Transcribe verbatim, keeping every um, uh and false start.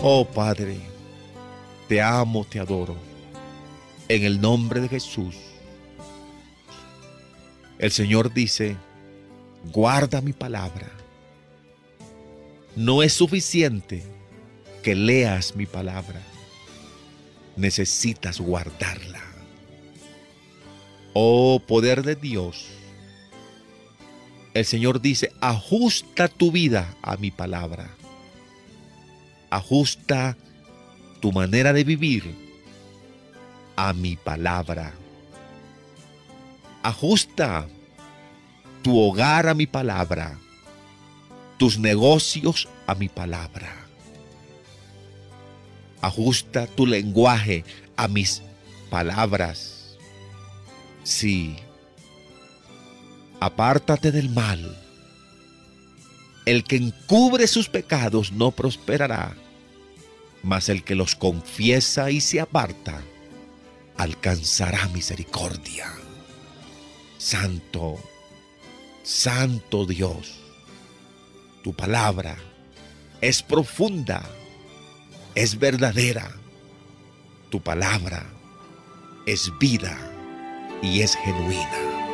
Oh Padre, te amo, te adoro. En el nombre de Jesús. El Señor dice, guarda mi palabra. No es suficiente que leas mi palabra. Necesitas guardarla. Oh poder de Dios. El Señor dice, ajusta tu vida a mi palabra. Ajusta tu manera de vivir a mi palabra. Ajusta tu hogar a mi palabra. Tus negocios a mi palabra. Ajusta tu lenguaje a mis palabras. Sí. Apártate del mal. El que encubre sus pecados no prosperará, mas el que los confiesa y se aparta alcanzará misericordia. Santo, Santo Dios, tu palabra es profunda, es verdadera. Tu palabra es vida y es genuina.